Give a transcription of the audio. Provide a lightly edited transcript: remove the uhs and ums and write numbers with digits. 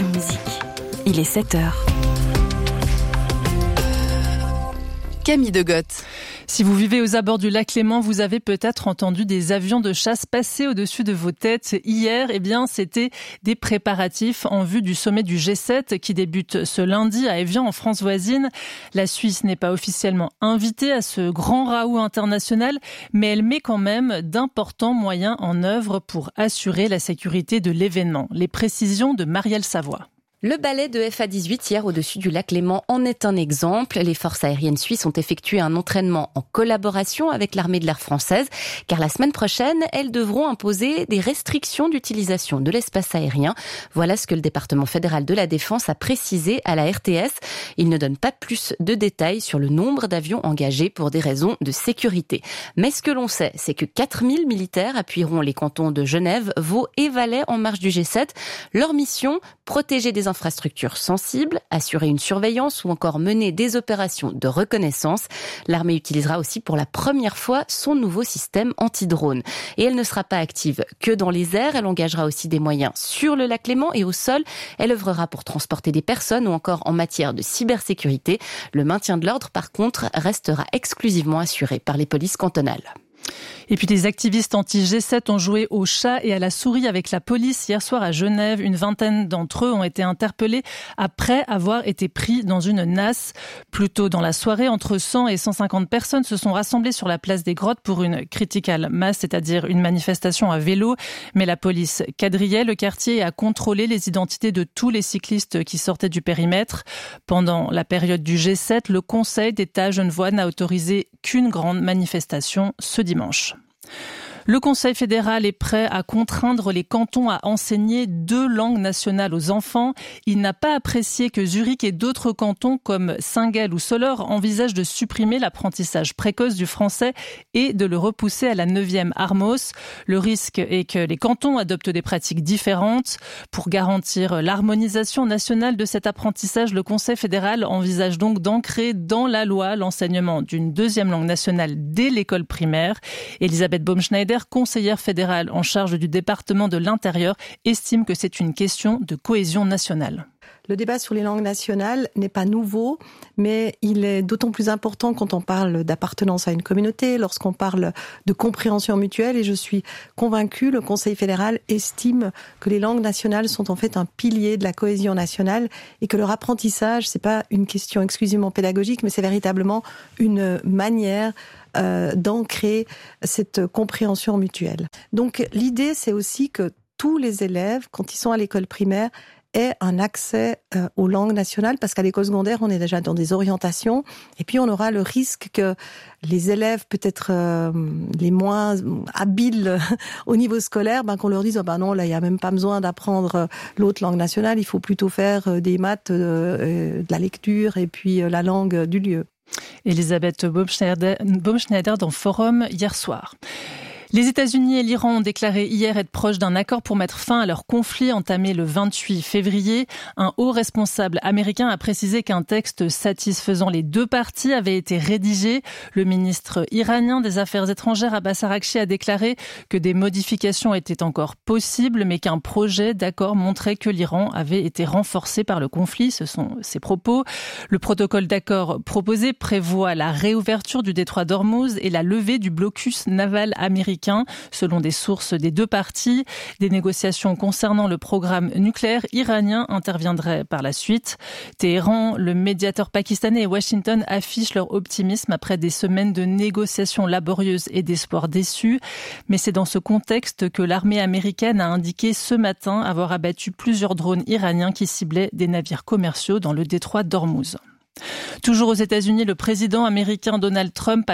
Passion Musique. Il est 7h. Camille Degotte. Si vous vivez aux abords du lac Léman, vous avez peut-être entendu des avions de chasse passer au-dessus de vos têtes. Hier, c'était des préparatifs en vue du sommet du G7 qui débute ce lundi à Évian en France voisine. La Suisse n'est pas officiellement invitée à ce grand raout international, mais elle met quand même d'importants moyens en œuvre pour assurer la sécurité de l'événement. Les précisions de Marielle Savoie. Le ballet de FA-18 hier au-dessus du lac Léman en est un exemple. Les forces aériennes suisses ont effectué un entraînement en collaboration avec l'armée de l'air française, car la semaine prochaine, elles devront imposer des restrictions d'utilisation de l'espace aérien. Voilà ce que le département fédéral de la Défense a précisé à la RTS. Il ne donne pas plus de détails sur le nombre d'avions engagés pour des raisons de sécurité. Mais ce que l'on sait, c'est que 4000 militaires appuieront les cantons de Genève, Vaud et Valais en marge du G7. Leur mission, protéger des infrastructures sensibles, assurer une surveillance ou encore mener des opérations de reconnaissance. L'armée utilisera aussi pour la première fois son nouveau système anti-drone. Et elle ne sera pas active que dans les airs, elle engagera aussi des moyens sur le lac Léman et au sol. Elle œuvrera pour transporter des personnes ou encore en matière de cybersécurité. Le maintien de l'ordre, par contre, restera exclusivement assuré par les polices cantonales. Et puis des activistes anti-G7 ont joué au chat et à la souris avec la police hier soir à Genève. Une vingtaine d'entre eux ont été interpellés après avoir été pris dans une nasse. Plus tôt dans la soirée, entre 100 et 150 personnes se sont rassemblées sur la place des Grottes pour une critical mass, c'est-à-dire une manifestation à vélo. Mais la police quadrillait le quartier et a contrôlé les identités de tous les cyclistes qui sortaient du périmètre. Pendant la période du G7, le Conseil d'État genevois n'a autorisé qu'une grande manifestation ce dimanche. Le Conseil fédéral est prêt à contraindre les cantons à enseigner 2 langues nationales aux enfants. Il n'a pas apprécié que Zurich et d'autres cantons comme Saint-Gall ou Soleure envisagent de supprimer l'apprentissage précoce du français et de le repousser à la 9e Armos. Le risque est que les cantons adoptent des pratiques différentes. Pour garantir l'harmonisation nationale de cet apprentissage, le Conseil fédéral envisage donc d'ancrer dans la loi l'enseignement d'une 2e langue nationale dès l'école primaire. Elisabeth Baumschneider, conseillère fédérale en charge du département de l'Intérieur, estime que c'est une question de cohésion nationale. Le débat sur les langues nationales n'est pas nouveau, mais il est d'autant plus important quand on parle d'appartenance à une communauté, lorsqu'on parle de compréhension mutuelle. Et je suis convaincue, le Conseil fédéral estime que les langues nationales sont en fait un pilier de la cohésion nationale et que leur apprentissage, c'est pas une question exclusivement pédagogique, mais c'est véritablement une manière d'ancrer cette compréhension mutuelle. Donc l'idée, c'est aussi que tous les élèves, quand ils sont à l'école primaire, aient un accès aux langues nationales, parce qu'à l'école secondaire, on est déjà dans des orientations, et puis on aura le risque que les élèves peut-être les moins habiles au niveau scolaire, qu'on leur dise non, là il y a même pas besoin d'apprendre l'autre langue nationale, il faut plutôt faire des maths, de la lecture et puis la langue du lieu. Elisabeth Baumschneider dans Forum hier soir. Les États-Unis et l'Iran ont déclaré hier être proches d'un accord pour mettre fin à leur conflit entamé le 28 février. Un haut responsable américain a précisé qu'un texte satisfaisant les 2 parties avait été rédigé. Le ministre iranien des Affaires étrangères Abbas Araghchi a déclaré que des modifications étaient encore possibles, mais qu'un projet d'accord montrait que l'Iran avait été renforcé par le conflit. Ce sont ses propos. Le protocole d'accord proposé prévoit la réouverture du détroit d'Ormuz et la levée du blocus naval américain. Selon des sources des 2 parties, des négociations concernant le programme nucléaire iranien interviendraient par la suite. Téhéran, le médiateur pakistanais et Washington affichent leur optimisme après des semaines de négociations laborieuses et d'espoirs déçus. Mais c'est dans ce contexte que l'armée américaine a indiqué ce matin avoir abattu plusieurs drones iraniens qui ciblaient des navires commerciaux dans le détroit d'Ormuz. Toujours aux États-Unis, le président américain Donald Trump a